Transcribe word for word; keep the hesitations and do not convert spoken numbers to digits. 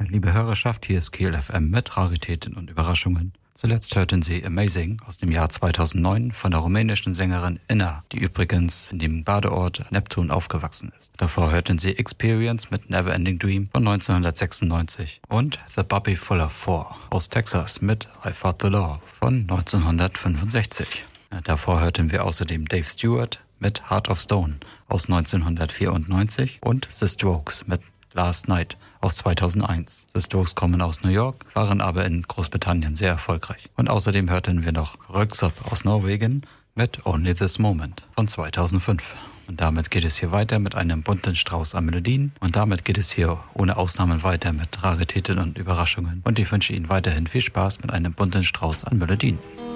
liebe Hörerschaft, hier ist Kiel F M mit Raritäten und Überraschungen. Zuletzt hörten Sie Amazing aus dem Jahr zweitausendneun von der rumänischen Sängerin Inna, die übrigens in dem Badeort Neptun aufgewachsen ist. Davor hörten Sie Experience mit Neverending Dream von neunzehnhundertsechsundneunzig und The Bobby Fuller Four aus Texas mit I Fought the Law von neunzehnhundertfünfundsechzig. Davor hörten wir außerdem Dave Stewart mit Heart of Stone aus neunzehnhundertvierundneunzig und The Strokes mit Last Night aus zweitausendeins. The Strokes kommen aus New York, waren aber in Großbritannien sehr erfolgreich. Und außerdem hörten wir noch Röyksopp aus Norwegen mit Only This Moment von zweitausendfünf. Und damit geht es hier weiter mit einem bunten Strauß an Melodien. Und damit geht es hier ohne Ausnahmen weiter mit Raritäten und Überraschungen. Und ich wünsche Ihnen weiterhin viel Spaß mit einem bunten Strauß an Melodien.